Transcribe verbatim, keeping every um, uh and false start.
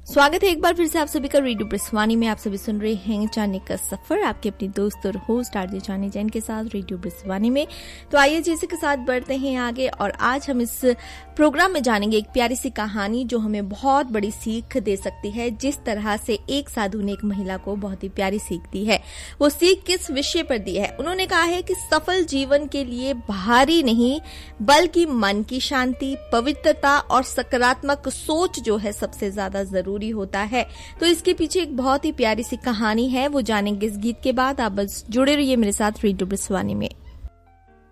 स्वागत है एक बार फिर से आप सभी का रेडियो ब्रिस्वानी में। आप सभी सुन रहे हैं जाने का सफर, आपके अपनी दोस्त और होस्ट आरजे जानी जैन के साथ रेडियो ब्रिस्वानी में। तो आइए जैसे के साथ बढ़ते हैं आगे, और आज हम इस प्रोग्राम में जानेंगे एक प्यारी सी कहानी जो हमें बहुत बड़ी सीख दे सकती है। जिस तरह से एक साधु ने एक महिला को बहुत ही प्यारी सीख दी है, वो सीख किस विषय पर दी है? उन्होंने कहा है कि सफल जीवन के लिए बाहरी नहीं बल्कि मन की शांति, पवित्रता और सकारात्मक सोच जो है सबसे ज्यादा जरूरी होता है। तो इसके पीछे एक बहुत ही प्यारी सी कहानी है, वो जानेंगे इस गीत के बाद। आप बस जुड़े रहिए मेरे साथ रेडियो ब्रिस्वानी में।